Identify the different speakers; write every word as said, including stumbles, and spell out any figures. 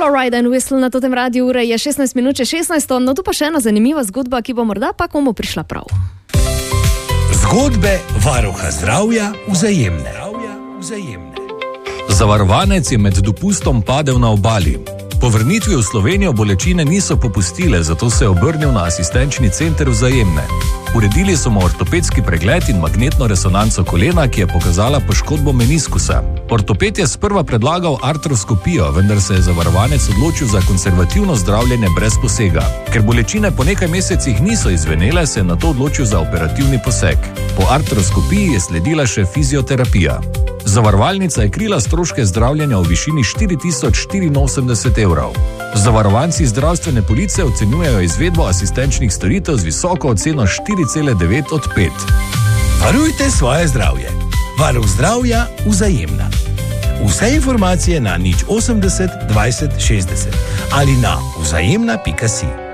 Speaker 1: Ride and Whistle na totem radiju, ure je šestnajst minut čez šestnajst, no tu pa še ena zanimiva zgodba, ki bo morda pa komu prišla prav.
Speaker 2: Zgodbe varuha zdravja Vzajemne.
Speaker 3: Zavarovanec je med dopustom padel na obali. Po vrnitvi v Slovenijo bolečine niso popustile, zato se je obrnil na asistenčni center Vzajemne. Uredili so mu ortopedski pregled in magnetno resonanco kolena, ki je pokazala poškodbo meniskusa. Ortoped je sprva predlagal artroskopijo, vendar se je zavarovanec odločil za konservativno zdravljenje brez posega. Ker bolečine po nekaj mesecih niso izvenele, se je nato odločil za operativni poseg. Po artroskopiji je sledila še fizioterapija. Zavarovalnica je krila stroške zdravljenja v višini štiri tisoč štiriinosemdeset evrov. Zavarovanci zdravstvene police ocenjujejo izvedbo asistenčnih storitev z visoko oceno štiri cela devet od pet.
Speaker 2: Varujte svoje zdravje. Varuh zdravja Vzajemna. Vse informacije na nič osemdeset dvajset šestdeset ali na vzajemna pika si.